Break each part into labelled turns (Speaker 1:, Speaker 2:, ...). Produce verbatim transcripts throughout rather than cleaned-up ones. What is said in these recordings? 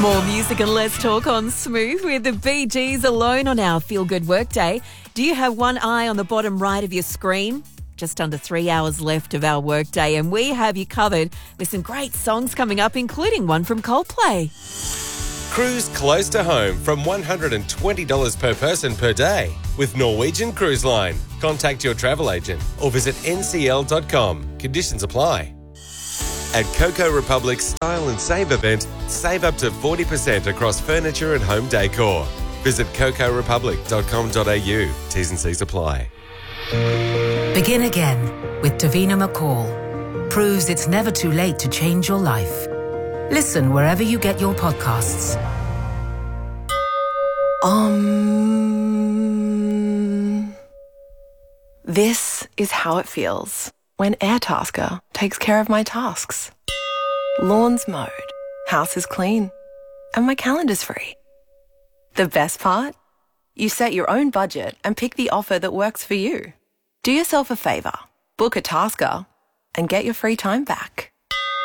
Speaker 1: More music and less talk on Smooth with the Bee Gees alone on our Feel Good Workday. Do you have one eye on the bottom right of your screen? Just under three hours left of our workday, and we have you covered with some great songs coming up, including one from Coldplay.
Speaker 2: Cruise close to home from one hundred twenty dollars per person per day with Norwegian Cruise Line. Contact your travel agent or visit N C L dot com. Conditions apply. At Coco Republic's Style and Save event, save up to forty percent across furniture and home decor. Visit coco republic dot com dot a u. T's and C's apply.
Speaker 3: Begin again with Davina McCall. Proves it's never too late to change your life. Listen wherever you get your podcasts.
Speaker 4: Um, this is how it feels when Airtasker takes care of my tasks. Lawn's mowed, house is clean, and my calendar's free. The best part? You set your own budget and pick the offer that works for you. Do yourself a favour, book a Tasker, and get your free time back.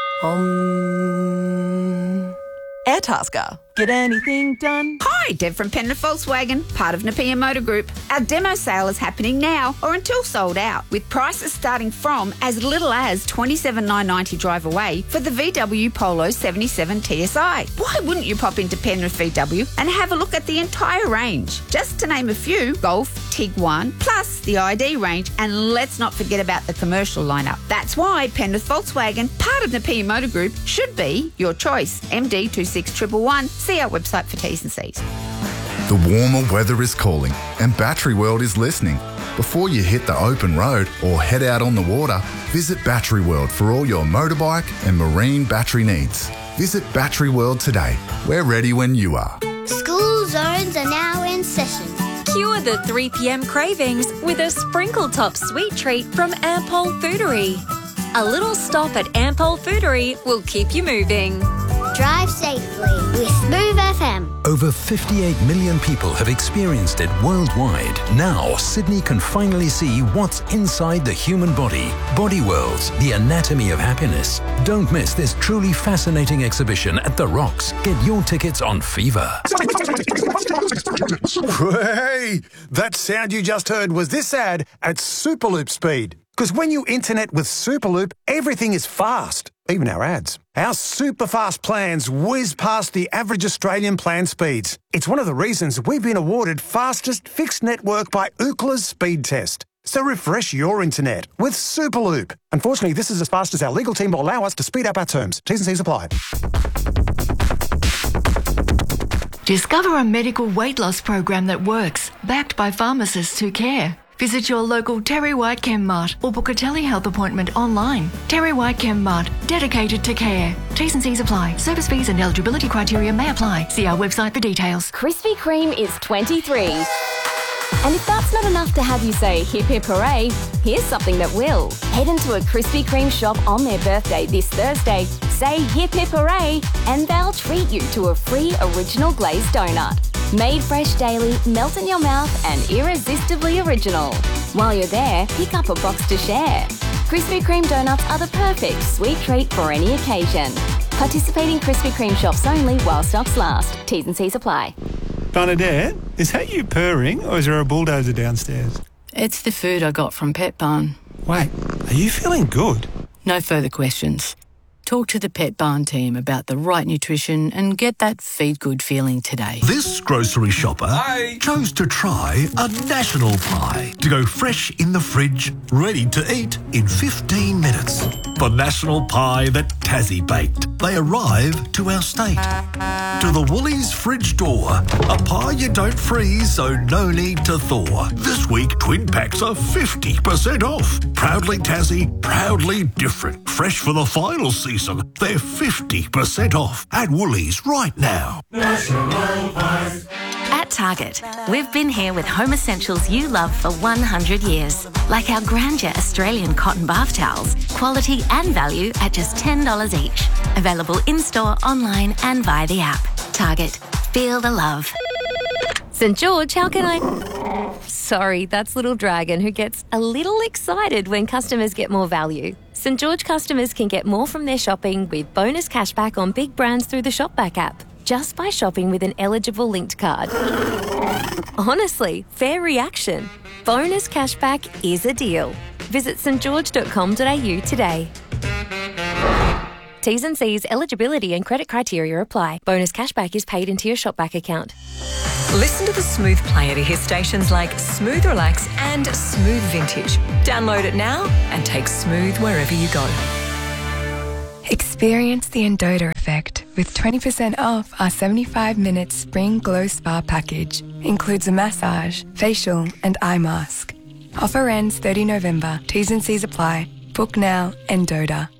Speaker 4: Um, Airtasker. Get anything done?
Speaker 5: Hi, Deb from Penrith Volkswagen, part of Napier Motor Group. Our demo sale is happening now or until sold out, with prices starting from as little as twenty-seven thousand nine hundred ninety drive away for the V W Polo seventy-seven T S I. Why wouldn't you pop into Penrith V W and have a look at the entire range? Just to name a few, Golf, Tiguan, plus the I D range, and let's not forget about the commercial lineup. That's why Penrith Volkswagen, part of Napier Motor Group, should be your choice. M D two six one one one. See our website for T's and C's.
Speaker 6: The warmer weather is calling and Battery World is listening. Before you hit the open road or head out on the water, visit Battery World for all your motorbike and marine battery needs. Visit Battery World today. We're ready when you are.
Speaker 7: School zones are now in session.
Speaker 8: Cure the three p.m. cravings with a sprinkle top sweet treat from Ampol Foodery. A little stop at Ampol Foodery will keep you moving.
Speaker 7: Drive safely with Smooth F M.
Speaker 9: Over fifty-eight million people have experienced it worldwide. Now, Sydney can finally see what's inside the human body. Body Worlds, the anatomy of happiness. Don't miss this truly fascinating exhibition at The Rocks. Get your tickets on Fever.
Speaker 10: Hey, that sound you just heard was this ad at Superloop speed. Because when you internet with Superloop, everything is fast, even our ads. Our super fast plans whiz past the average Australian plan speeds. It's one of the reasons we've been awarded fastest fixed network by Ookla's speed test. So refresh your internet with Superloop. Unfortunately, this is as fast as our legal team will allow us to speed up our terms. T's and C's apply.
Speaker 11: Discover a medical weight loss program that works, backed by pharmacists who care. Visit your local Terry White Chem Mart or book a telehealth appointment online. Terry White Chem Mart, dedicated to care. T's and C's apply. Service fees and eligibility criteria may apply. See our website for details.
Speaker 12: Krispy Kreme is twenty-three. And if that's not enough to have you say hip hip hooray, here's something that will. Head into a Krispy Kreme shop on their birthday this Thursday, say hip hip hooray, and they'll treat you to a free original glazed donut. Made fresh daily, melt in your mouth, and irresistibly original. While you're there, pick up a box to share. Krispy Kreme donuts are the perfect sweet treat for any occasion. Participating Krispy Kreme shops only while stocks last. T's and C's apply.
Speaker 13: Bernadette, is that you purring or is there a bulldozer downstairs?
Speaker 14: It's the food I got from Pet Barn.
Speaker 13: Wait, are you feeling good?
Speaker 14: No further questions. Talk to the Pet Barn team about the right nutrition and get that feed good feeling today.
Speaker 15: This grocery shopper Hi. chose to try a national pie to go fresh in the fridge, ready to eat in fifteen minutes. The national pie that Tassie baked. They arrive to our state. To the Woolies fridge door. A pie you don't freeze, so no need to thaw. This week, twin packs are fifty percent off. Proudly Tassie, proudly different. Fresh for the final season. They're fifty percent off at Woolies right now.
Speaker 16: At Target, we've been here with home essentials you love for one hundred years. Like our Grandeur Australian cotton bath towels. Quality and value at just ten dollars each. Available in-store, online and via the app. Target. Feel the love.
Speaker 8: St George, how can I... Sorry, that's Little Dragon, who gets a little excited when customers get more value. St George customers can get more from their shopping with bonus cashback on big brands through the Shopback app.
Speaker 12: just by shopping with an eligible linked card. Honestly, fair reaction. Bonus cashback is a deal. Visit st george dot com dot a u today. T's and C's, eligibility and credit criteria apply. Bonus cashback is paid into your Shopback account.
Speaker 17: Listen to the Smooth player to hear stations like Smooth Relax and Smooth Vintage. Download it now and take Smooth wherever you go.
Speaker 18: Experience the Endota effect with twenty percent off our seventy-five minute Spring Glow Spa package. Includes a massage, facial and eye mask. Offer ends thirtieth of November. T's and C's apply. Book now, Endota.